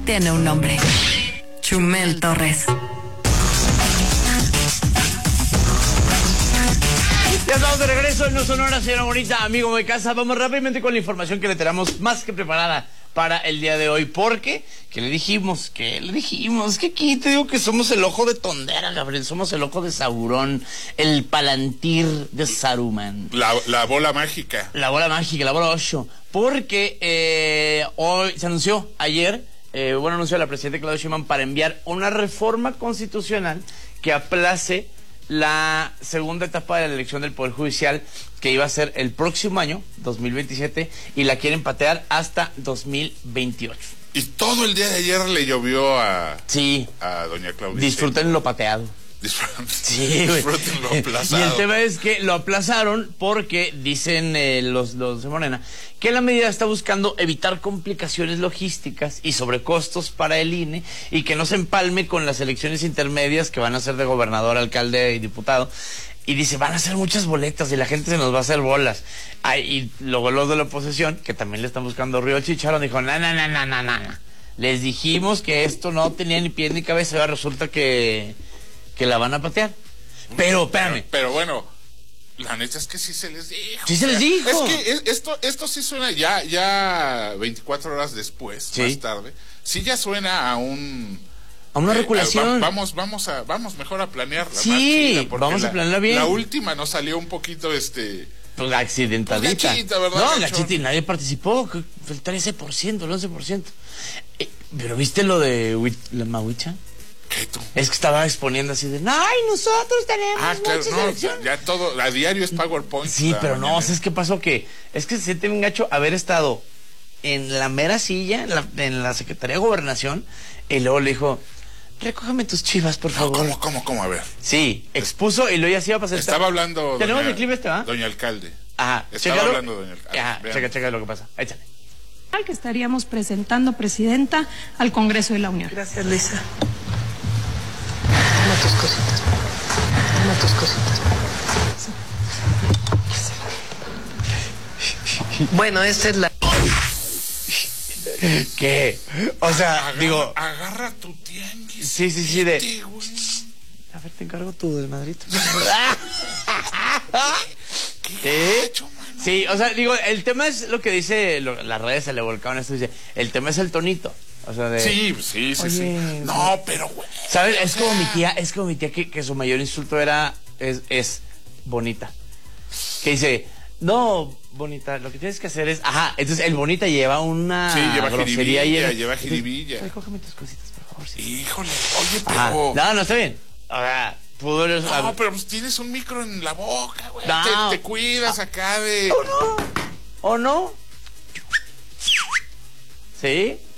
tiene un nombre. Chumel Torres. Ya estamos de regreso en No Sonora, señora bonita, amigo de casa. Vamos rápidamente con la información que le tenemos más que preparada para el día de hoy, porque que le dijimos que aquí te digo que somos el ojo de Tondera, Gabriel, somos el ojo de Saurón, el Palantir de Saruman, la bola mágica, la bola 8, porque hoy se anunció ayer anunció la presidenta Claudia Sheinbaum para enviar una reforma constitucional que aplace la segunda etapa de la elección del Poder Judicial, que iba a ser el próximo año, 2027, y la quieren patear hasta 2028. Y todo el día de ayer le llovió a doña Claudia. Disfruten lo pateado. Sí, disfruten lo aplazado. Y el tema es que lo aplazaron porque dicen los de Morena que la medida está buscando evitar complicaciones logísticas y sobrecostos para el INE y que no se empalme con las elecciones intermedias que van a ser de gobernador, alcalde y diputado. Y dice, van a ser muchas boletas y la gente se nos va a hacer bolas. Y luego los de la oposición, que también le están buscando río al chicharrón, dijo, no. Les dijimos que esto no tenía ni pie ni cabeza, y ahora resulta que la van a patear. Pero, espérame. Pero bueno, la neta es que sí se les dijo. Sí se les dijo. Es que esto sí suena ya 24 horas después, más tarde. Sí ya suena a una regulación. Vamos mejor a planearla. Sí, vamos a planearla bien. La última nos salió un poquito pues accidentadita. Gachita, ¿verdad? No, gachita, y nadie participó. El 13%, el 11%. Pero ¿viste lo de la Mahuicha? ¿Qué tú? Es que estaba exponiendo así de, ¡ay, nosotros tenemos muchas elecciones! Ya todo, a diario es PowerPoint. Sí, pero no, ¿sabes qué pasó? Que es que se siente bien gacho haber estado en la mera silla, en la Secretaría de Gobernación, y luego le dijo, recógeme tus chivas, por favor. No, ¿Cómo? A ver. Sí, expuso y luego ya se iba a pasar. Estaba hablando ¿Tenemos el clip ¿va? Doña Alcalde. Ajá. Estaba hablando doña Alcalde. Ajá, checa lo que pasa. Échale. Que estaríamos presentando, presidenta, al Congreso de la Unión. Gracias, Luisa. Toma tus cositas. Bueno, esta es la... ¿Qué? O sea, agarra tu tianguis. Sí, a ver, te encargo tu desmadrito. ¿Qué hecho, mano? Sí, o sea, el tema es lo que dice, las redes se le volcaron esto, dice, el tema es el tonito. O sea, Sí. Oye, no, pero güey. ¿Sabes? Es como mi tía que su mayor insulto es bonita. Que dice, no, bonita, lo que tienes que hacer es, entonces el bonita lleva una grosería lleva jiribilla. Recógeme tus cositas, por favor. Sí. Híjole, oye, pero... No, está bien. Ahora, no, pero pues tienes un micro en la boca, güey. No. Te cuidas acá de... ¿O no? ¿Sí?